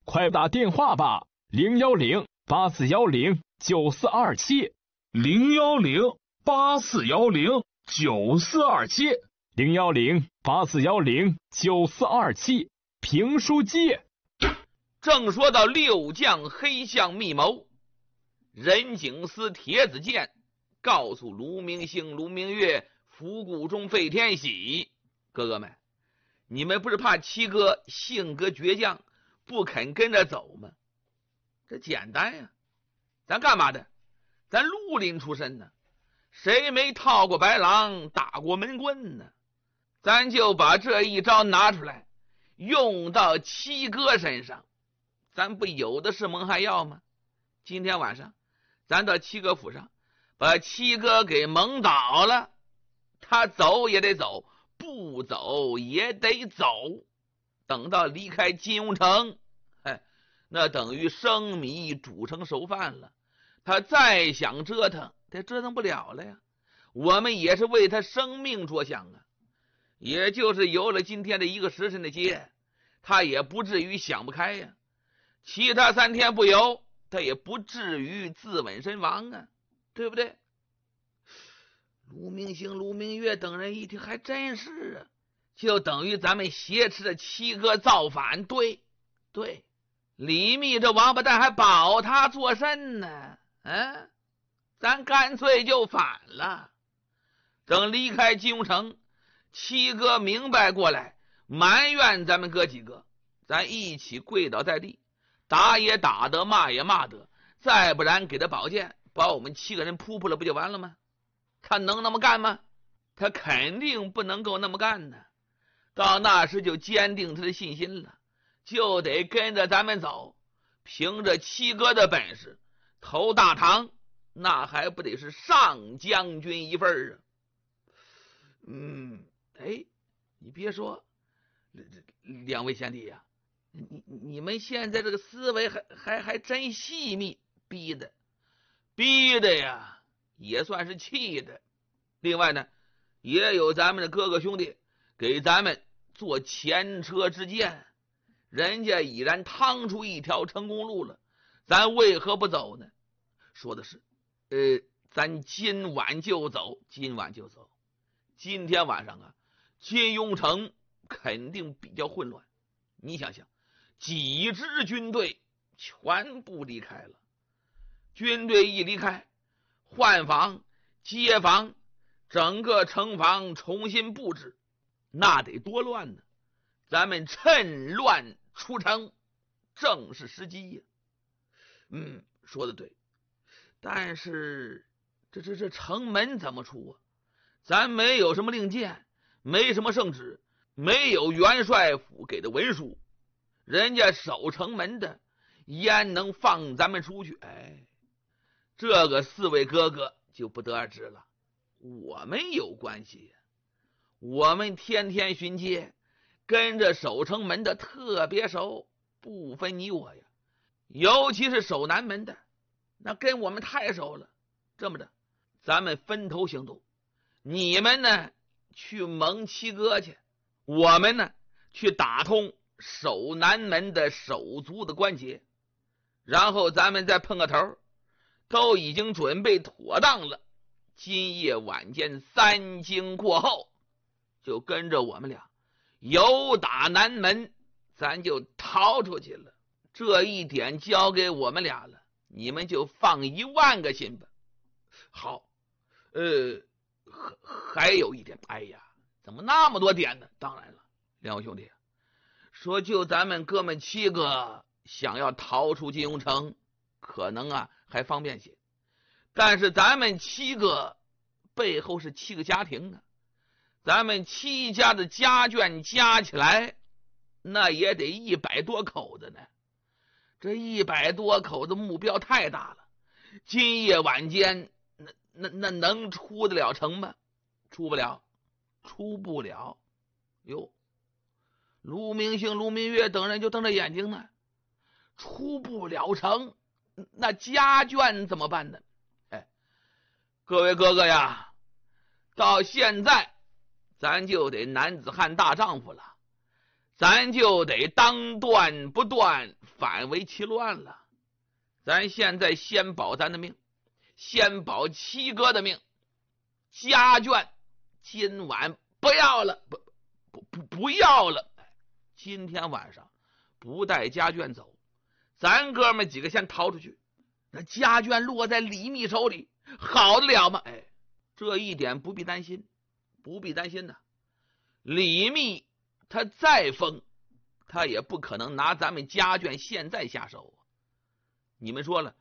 快打电话吧，010-8410-9427。 010-8410-9427。 010-8410-9427。评书界。 正说到六将黑象密谋，任景思、铁子健告诉卢明星、卢明月、伏谷中、费天喜，哥哥们，你们不是怕七哥性格倔强不肯跟着走吗？这简单呀，咱干嘛的？咱绿林出身呢，谁没套过白狼打过闷棍呢？咱就把这一招拿出来用到七哥身上，咱不有的是蒙汗药吗？今天晚上咱到七哥府上把七哥给蒙倒了，他走也得走，不走也得走。等到离开金庸城，那等于生米煮成熟饭了。他再想折腾，他折腾不了了呀。我们也是为他生命着想啊。也就是有了今天的一个时辰的劫，他也不至于想不开呀。其他3天不游，他也不至于自刎身亡啊，对不对？卢明星、卢明月等人一听，还真是啊，就等于咱们挟持着七哥造反。对，李密这王八蛋还保他作甚呢？咱干脆就反了。等离开金庸城，七哥明白过来，埋怨咱们哥几个，咱一起跪倒在地，打也打得，骂也骂得，再不然给他宝剑，把我们7个人扑了，不就完了吗？他能那么干吗？他肯定不能够那么干呢。到那时就坚定他的信心了，就得跟着咱们走。凭着七哥的本事，投大唐那还不得是上将军一份啊？你别说，两位贤弟呀，你们现在这个思维还真细密，逼的呀，也算是气的。另外呢，也有咱们的哥哥兄弟给咱们做前车之鉴，人家已然趟出一条成功路了，咱为何不走呢？说的是咱今晚就走。今天晚上啊，金庸城肯定比较混乱。你想想，几支军队全部离开了，军队一离开，换防、接防，整个城防重新布置，那得多乱呢！咱们趁乱出城，正是时机呀。说的对，但是这城门怎么出啊？咱没有什么令箭，没什么圣旨，没有元帅府给的文书，人家守城门的焉能放咱们出去？这个4位哥哥就不得而知了。我们有关系，我们天天巡街，跟着守城门的特别熟，不分你我呀。尤其是守南门的，那跟我们太熟了。这么着，咱们分头行动，你们呢去蒙七哥去，我们呢去打通守南门的手足的关节，然后咱们再碰个头，都已经准备妥当了。今夜晚间3更过后，就跟着我们俩由打南门，咱就逃出去了。这一点交给我们俩了，你们就放10000个心吧。好，还有一点，怎么那么多点呢？当然了，两位兄弟，说就咱们哥们7个想要逃出金庸城，可能还方便些，但是咱们7个背后是7个家庭啊，咱们7家的家眷加起来，那也得100多口子呢。这100多口子目标太大了，今夜晚间那能出得了城吗？出不了。哟，卢明星、卢明月等人就瞪着眼睛呢，出不了城，那家眷怎么办呢？各位哥哥呀，到现在咱就得男子汉大丈夫了， 咱就得当断不断，反为其乱了。咱现在先保咱的命，先保七哥的命。家眷今晚不要了，不要了。今天晚上不带家眷走，咱哥们几个先逃出去。那家眷落在李密手里，好得了吗？这一点不必担心，不必担心呐。李密他再疯，他也不可能拿咱们家眷现在下手。你们说了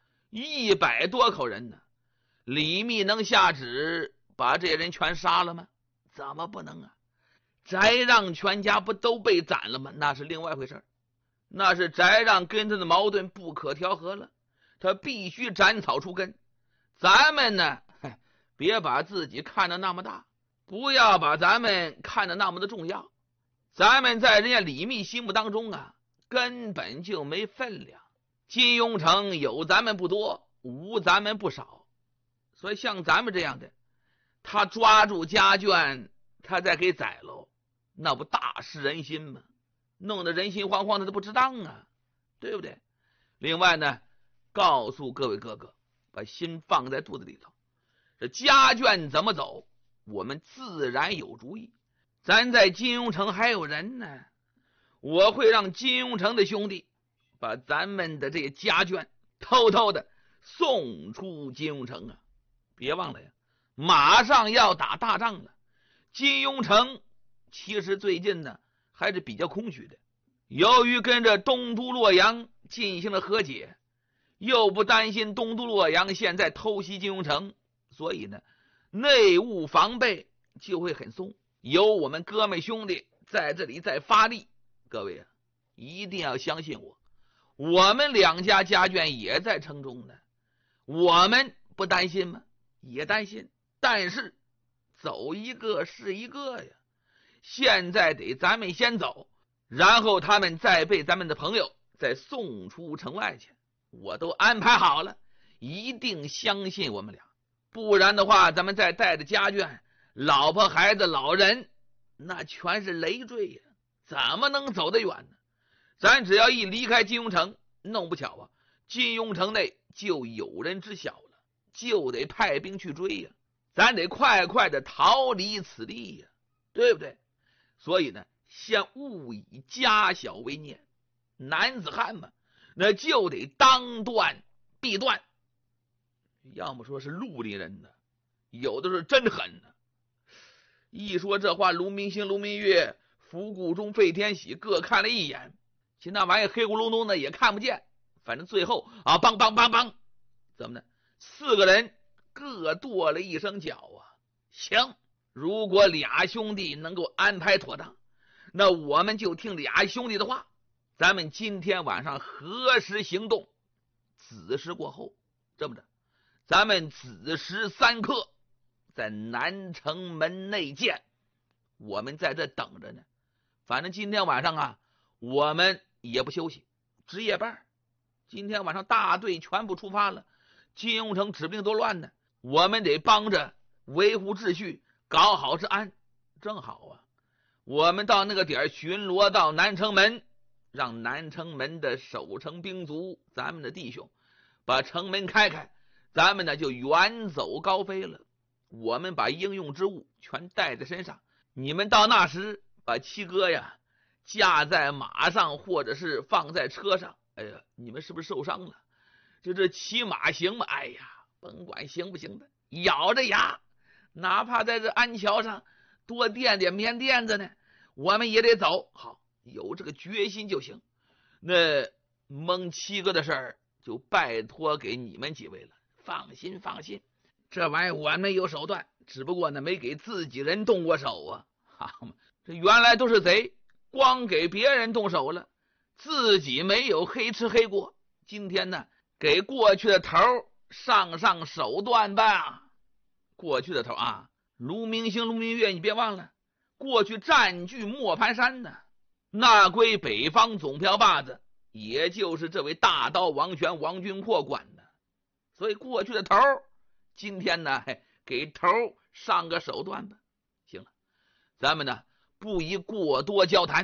，100多口人呢，李密能下旨把这些人全杀了吗？怎么不能啊？翟让全家不都被斩了吗？那是另外回事，那是翟让跟他的矛盾不可调和了，他必须斩草除根。咱们呢，别把自己看得那么大，不要把咱们看得那么的重要。咱们在人家李密心目当中啊，根本就没分量。金庸城有咱们不多，无咱们不少，所以像咱们这样的，他抓住家眷，他再给宰喽，那不大失人心吗？弄得人心惶惶的，都不值当啊，对不对？另外呢，告诉各位哥哥，把心放在肚子里头，这家眷怎么走，我们自然有主意。咱在金庸城还有人呢，我会让金庸城的兄弟把咱们的这些家眷偷偷的送出金庸城啊！别忘了呀，马上要打大仗了。金庸城其实最近呢还是比较空虚的，由于跟着东都洛阳进行了和解，又不担心东都洛阳现在偷袭金庸城，所以呢内务防备就会很松。有我们哥们兄弟在这里在发力，各位啊，一定要相信我，我们两家家眷也在城中呢，我们不担心吗？也担心，但是走一个是一个呀。现在得咱们先走，然后他们再被咱们的朋友再送出城外去，我都安排好了，一定相信我们俩。不然的话，咱们再带着家眷、老婆孩子老人，那全是累赘呀，怎么能走得远呢？咱只要一离开金庸城，弄不巧啊，金庸城内就有人知晓了，就得派兵去追呀，咱得快快的逃离此地呀，对不对？所以呢，先勿以家小为念，男子汉嘛，那就得当断必断。要么说是绿林人呢，有的是真狠呢。一说这话，卢明星、卢明月、伏顾中、费天喜各看了一眼，其实那玩意黑咕隆咚的也看不见，反正最后啊，梆梆梆梆，怎么呢？4个人各跺了一声脚啊。行，如果俩兄弟能够安排妥当，那我们就听俩兄弟的话。咱们今天晚上何时行动？子时过后。这么着，咱们子时3刻在南城门内见，我们在这等着呢。反正今天晚上啊，我们也不休息，值夜班。今天晚上大队全部出发了，金庸城指不定多乱呢，我们得帮着维护秩序，搞好治安。正好啊，我们到那个点巡逻到南城门，让南城门的守城兵卒，咱们的弟兄把城门开开，咱们呢就远走高飞了。我们把应用之物全带在身上，你们到那时把七哥呀架在马上，或者是放在车上。哎呀，你们是不是受伤了？就这骑马行吗？哎呀，甭管行不行的，咬着牙，哪怕在这安桥上多垫点棉垫子呢，我们也得走。好，有这个决心就行。那蒙七哥的事儿就拜托给你们几位了，放心放心，这玩意我们有手段，只不过呢没给自己人动过手啊。好嘛，这原来都是贼，光给别人动手了，自己没有黑吃黑过。今天呢，给过去的头上手段吧。过去的头啊，卢明星、卢明月，你别忘了，过去占据磨盘山呢，那归北方总票把子，也就是这位大刀王权王君阔管的。所以过去的头，今天呢，给头上个手段吧。行了，咱们呢不宜过多交谈，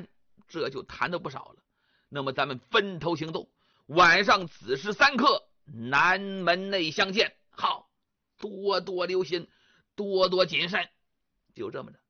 这就谈的不少了。那么咱们分头行动，晚上子时3刻，南门内相见。好，多多留心，多多谨慎。就这么着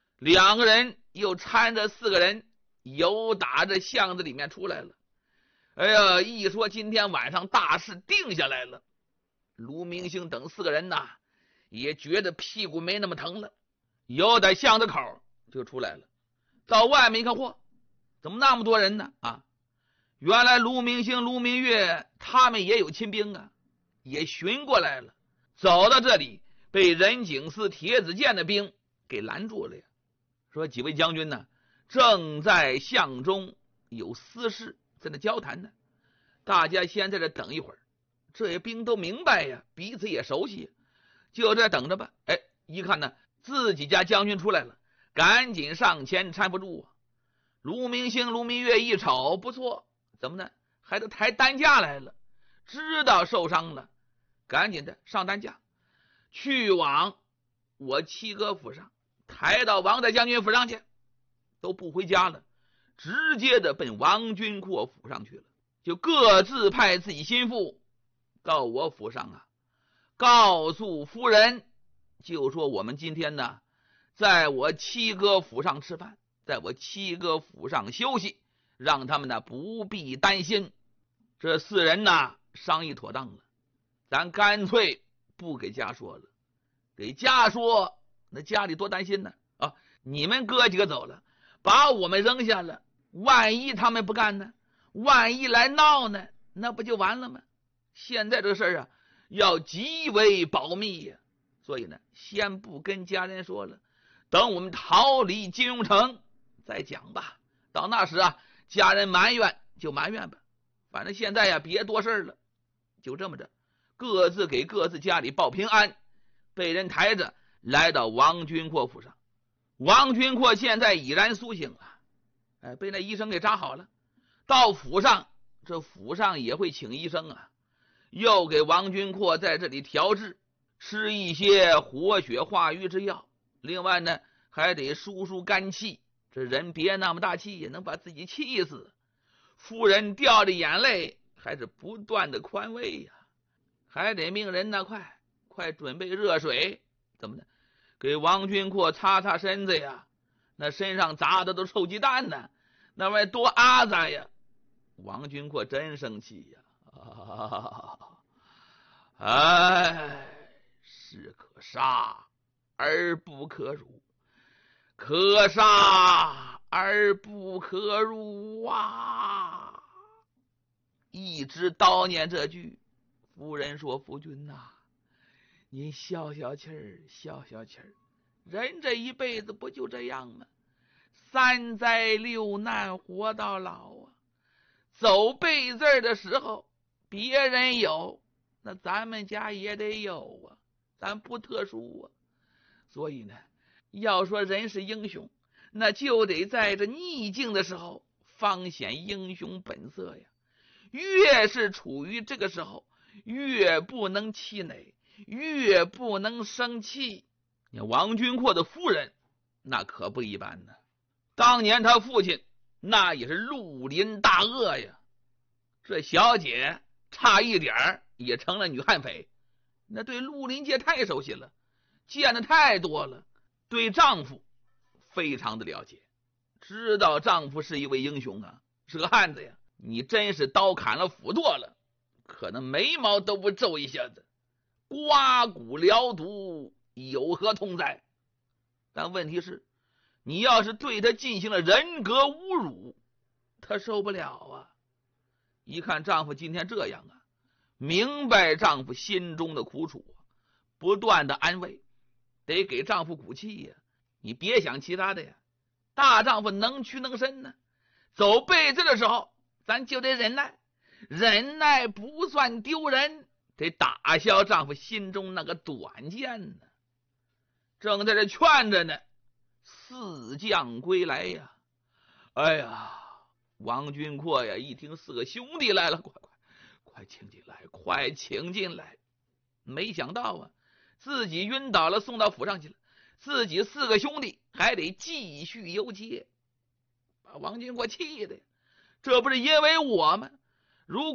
，2个人又搀着4个人，由打着巷子里面出来了。哎呀，一说今天晚上大事定下来了，卢明星等4个人呐，也觉得屁股没那么疼了，由在巷子口就出来了。到外面一看，嚯，怎么那么多人呢？啊，原来卢明星、卢明月他们也有亲兵啊，也寻过来了。走到这里，被任景思、铁子健的兵给拦住了呀。说几位将军呢，正在巷中有私事，在那交谈呢，大家先在这等一会儿。这些兵都明白呀，彼此也熟悉，就这等着吧。哎，一看呢，自己家将军出来了，赶紧上前搀扶住啊。卢明星、卢明月一瞅，不错，怎么呢？还得抬担架来了，知道受伤了，赶紧的上担架，去往我七哥府上，抬到王大将军府上去，都不回家了，直接的奔王君阔府上去了。就各自派自己心腹到我府上啊，告诉夫人，就说我们今天呢，在我七哥府上吃饭，在我七哥府上休息，让他们呢不必担心。这4人呢商议妥当了，咱干脆不给家说了，给家说那家里多担心呢啊！你们哥几个走了，把我们扔下了，万一他们不干呢？万一来闹呢？那不就完了吗？现在这个事儿啊，要极为保密呀。所以呢，先不跟家人说了，等我们逃离金融城再讲吧。到那时啊，家人埋怨就埋怨吧，反正现在呀，别多事了。就这么着，各自给各自家里报平安，被人抬着来到王君阔府上。王君阔现在已然苏醒了，哎，被那医生给扎好了。到府上，这府上也会请医生啊，又给王君阔在这里调治，吃一些活血化瘀之药。另外呢，还得舒舒肝气，这人别那么大气，也能把自己气死。夫人掉着眼泪，还是不断的宽慰呀，还得命人呢，快准备热水，怎么的，给王君阔擦擦身子呀，那身上砸的都臭鸡蛋呢，那玩意多阿杂呀。王君阔真生气呀，哎，士可杀而不可辱，可杀而不可辱啊！一直叨念这句，夫人说：“夫君呐，您消消气儿，消消气儿。人这一辈子不就这样吗？3灾6难，活到老啊！走背字的时候，别人有，那咱们家也得有啊，咱不特殊啊。所以呢，要说人是英雄，那就得在这逆境的时候方显英雄本色呀。越是处于这个时候，越不能气馁，越不能生气。你看王君阔的夫人那可不一般呢，当年他父亲那也是绿林大鳄呀，这小姐差一点也成了女悍匪，那对绿林界太熟悉了，见的太多了，对丈夫非常的了解，知道丈夫是一位英雄啊，是个汉子呀。你真是刀砍了斧剁了，可能眉毛都不皱一下子，刮骨疗毒有何痛哉？但问题是，你要是对他进行了人格侮辱，他受不了啊。一看丈夫今天这样啊，明白丈夫心中的苦楚，不断的安慰，得给丈夫鼓气呀。你别想其他的呀，大丈夫能屈能伸呢，走背字的时候咱就得忍耐，忍耐不算丢人，得打消丈夫心中那个短见呢。正在这劝着呢，四将归来呀！哎呀，王君阔呀，一听4个兄弟来了，快请进来，快请进来！没想到啊，自己晕倒了，送到府上去了，自己4个兄弟还得继续游街。 把王金国气的，这不是因为我吗？如